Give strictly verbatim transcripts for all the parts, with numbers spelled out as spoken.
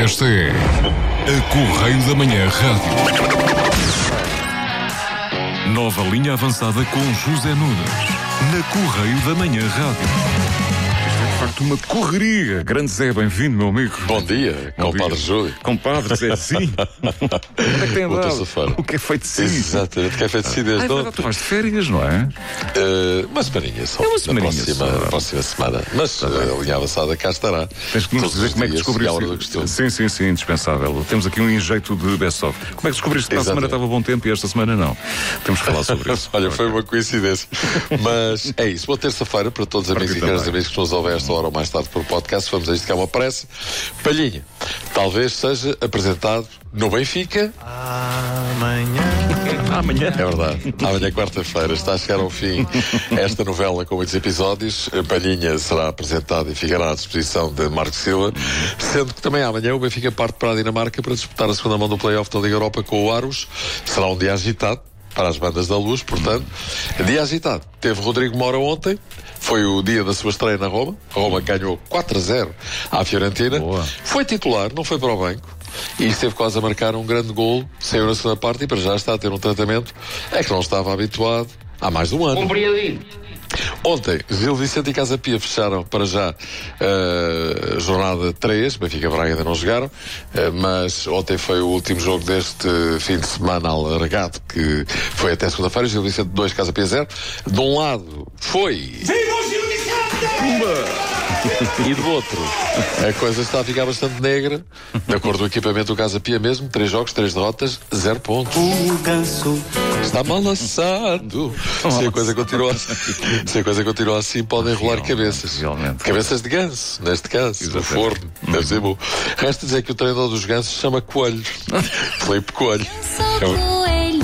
Esta é a Correio da Manhã Rádio. Nova linha avançada com José Nunes na Correio da Manhã Rádio. De facto, uma correria. Grande Zé, bem-vindo, meu amigo. Bom dia, Bom compadre dia. Júlio. Compadre Zé, sim. Onde é que tem andado? O que é feito de si? Exatamente, o que é feito de si desde ah, ontem. Tu vais de férias, não é? Uh, uma semaninha só. É uma semaninha na próxima, só. na próxima semana. Mas Tá a linha avançada cá estará. Tens que nos Todos dizer os como é que dias, e à hora do descobriste. costume. Sim, sim, sim, indispensável. Temos aqui um enjeito de best-of. Como é que descobriste que para a semana Exatamente. estava bom tempo e esta semana não? Temos que falar sobre isso. Olha, foi uma coincidência. Mas é isso. Boa terça-feira para todos os Para amigos ti e caros também. amigos que nos ouvem esta hora ou mais tarde por podcast. Vamos a isto que é uma pressa. Palhinha, talvez seja apresentado no Benfica. Amanhã. Amanhã. É verdade. Amanhã, quarta-feira, está a chegar ao fim esta novela com muitos episódios. A Palhinha será apresentada e ficará à disposição de Marcos Silva, sendo que também amanhã o Benfica parte para a Dinamarca para disputar a segunda mão do play-off da Liga Europa com o Aros. Será um dia agitado para as bandas da luz, portanto, dia agitado. Teve Rodrigo Mora ontem, foi o dia da sua estreia na Roma. A Roma ganhou quatro a zero à Fiorentina. Boa. Foi titular, não foi para o banco. E esteve quase a marcar um grande golo, saiu na segunda parte e para já está a ter um tratamento é que não estava habituado há mais de um ano. Compreendido. Ontem, Gil Vicente e Casa Pia fecharam para já a jornada três, Benfica e Braga ainda não jogaram, uh, mas ontem foi o último jogo deste fim de semana alargado, que foi até segunda-feira. Gil Vicente dois, Casa Pia zero. De um lado foi... E do outro, a coisa está a ficar bastante negra, de acordo com o equipamento do Casa Pia mesmo. Três jogos, três derrotas, zero pontos. O ganso. Está mal assado. Se a coisa continua assim, se a coisa continua assim, podem rolar Realmente, cabeças. realmente. Cabeças de ganso, neste caso. No Exatamente. forno. Deve ser bom. Resta dizer que o treinador dos gansos se chama Coelho. Filipe Coelho. É um-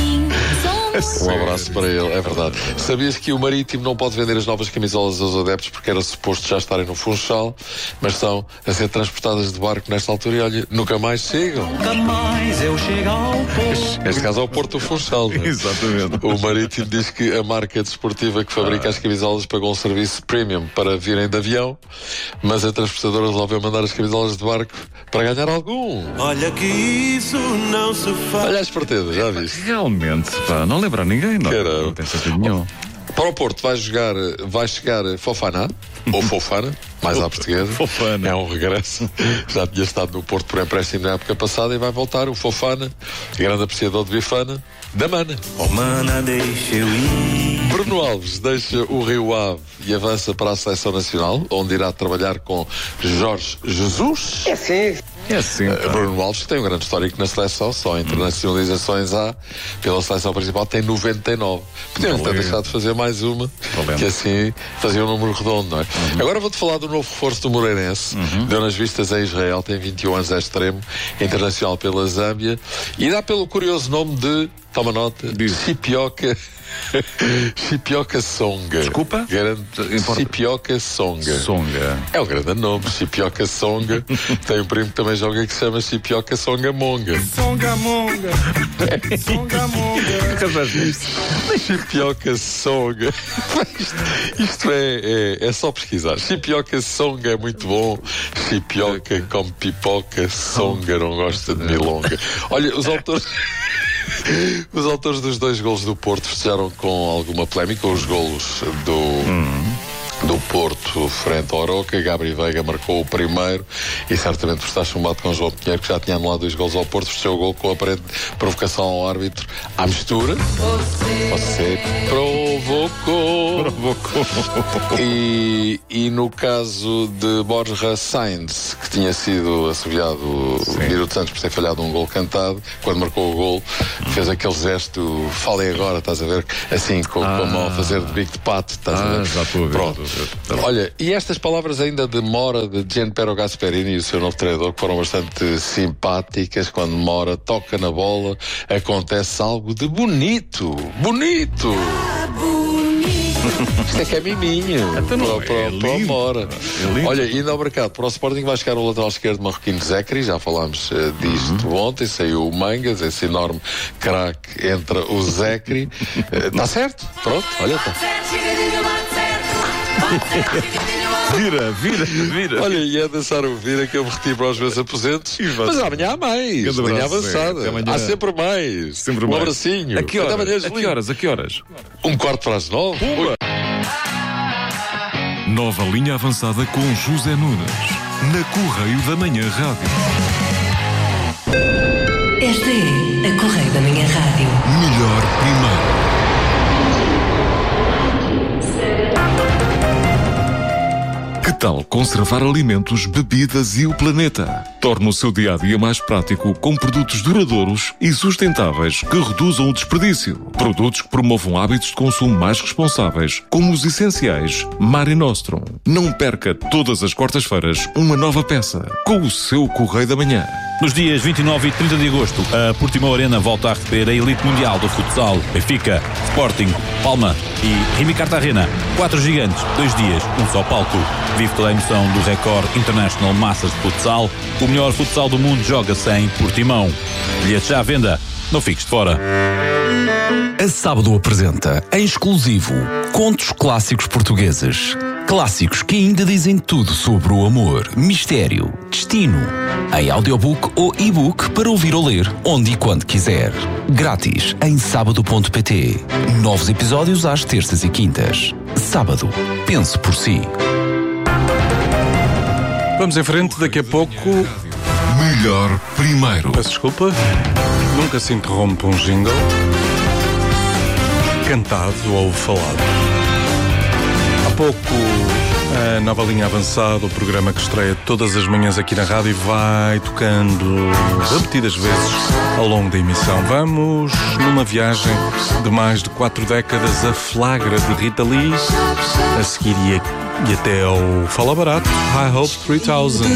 Um abraço para ele, é verdade. Sabias que o Marítimo não pode vender as novas camisolas aos adeptos porque era suposto já estarem no Funchal, mas estão a ser transportadas de barco nesta altura e olha, nunca mais chegam. Nunca mais eu chego ao Porto. Neste caso ao Porto do Funchal. não é? Exatamente. O Marítimo diz que a marca desportiva que fabrica as camisolas pagou um serviço premium para virem de avião, mas a transportadora resolveu mandar as camisolas de barco para ganhar algum. Olha que isso não se faz. Olha a esperteza, já viste? Realmente, pá, não lembra ninguém, não, Caramba. não tem sentido nenhum. Para o Porto vai jogar, vai chegar Fofana, ou Fofana, mais à portuguesa. Fofana. É um regresso. Já tinha estado no Porto por empréstimo na época passada e vai voltar o Fofana, grande apreciador de bifana, da Mana. Oh, mana, deixa eu ir. Bruno Alves deixa o Rio Ave e avança para a Seleção Nacional, onde irá trabalhar com Jorge Jesus. É assim, Uh, pá. Bruno Alves, que tem um grande histórico na seleção, só internacionalizações há, pela seleção principal tem noventa e nove. Podiam ter Valeu. deixado de fazer mais uma, Valendo. que assim fazia um número redondo, não é? Uhum. Agora vou-te falar do novo reforço do Moreirense, deu nas vistas a Israel, tem vinte e um anos, é extremo, internacional pela Zâmbia, e dá pelo curioso nome de, toma nota, Diz. Chipioca. Chipioca Songa. Desculpa? Grande... Importa. Chipioca Songa. Songa. É um grande nome, Chipioca Songa. Tem um primo que também joga que se chama Chipioca Songamonga. Songamonga. Songamonga. Que faz isto? Chipioca Songa. Isto, isto é, é, é só pesquisar. Chipioca Songa é muito bom. Chipioca com pipoca Songa não gosta de milonga. Olha, os autores... Os autores dos dois golos do Porto festejaram com alguma polémica os golos do, do Porto frente ao Aroca. Gabriel Veiga marcou o primeiro e certamente por estar chumbado com João Pinheiro, que já tinha anulado dois golos ao Porto, festejou o gol com aparente provocação ao árbitro à mistura. Você provocou. Provocou. E, e no caso de Borja Sainz, que tinha sido assobiado minutos antes por ter falhado um gol cantado, quando marcou o gol, fez aquele gesto, falem agora, estás a ver? Assim, com, Ah. com a mão a fazer de bico de pato, estás a Ah, ver? já estou a ver. Pronto. já estou a ver. Olha, e estas palavras ainda de Mora, de Gianpiero Gasperini e o seu novo treinador, que foram bastante simpáticas. Quando Mora toca na bola, acontece algo de bonito. Bonito! Isto é que é miminho. Então não para, é para, para o lindo. Mora. É lindo. Olha, ainda ao mercado, para o Sporting vai chegar o lateral esquerdo marroquino Zecri, já falámos uh, disto Uhum. ontem, saiu o Mangas, esse enorme craque entre o Zecri. Está certo? Pronto, olha, está. Vira, vira, vira. Olha, e é dançar o vira que eu me retiro para os meus aposentos. Mas amanhã há mais. Grande Amanhã abraço, avançada. é. Amanhã- Há sempre mais. Sempre um mais. abracinho. A que Até amanhã, horas? A Julinho. que horas? A que horas? Um quarto para as nove. Pumba. Nova linha avançada com José Nunes. Na Correio da Manhã Rádio. Esta é a Correio da Manhã Rádio. Melhor primeiro. Que tal conservar alimentos, bebidas e o planeta? Torne o seu dia-a-dia mais prático com produtos duradouros e sustentáveis que reduzam o desperdício. Produtos que promovam hábitos de consumo mais responsáveis, como os essenciais Mare Nostrum. Não perca todas as quartas-feiras uma nova peça com o seu Correio da Manhã. Nos dias vinte e nove e trinta de agosto, a Portimão Arena volta a receber a elite mundial do futsal. Benfica, Sporting, Palma e Rimi Cartagena. Quatro gigantes, dois dias, um só palco. Vive toda a emoção do Record International Massas de Futsal. O melhor futsal do mundo joga-se em Portimão. Bilhetes já à venda. Não fiques de fora. A Sábado apresenta, em exclusivo, contos clássicos portugueses. Clássicos que ainda dizem tudo sobre o amor, mistério, destino. Em audiobook ou e-book para ouvir ou ler, onde e quando quiser. Grátis em sábado ponto pt. Novos episódios às terças e quintas. Sábado. Pense por si. Vamos em frente, daqui a pouco. Melhor primeiro. Peço desculpa. Nunca se interrompe um jingle cantado ou falado. Há pouco, a nova linha avançada, o programa que estreia todas as manhãs aqui na rádio, vai tocando repetidas vezes ao longo da emissão. Vamos numa viagem de mais de quatro décadas a flagra de Rita Lee, a seguir e, a, e até ao Fala Barato, High Hope três mil.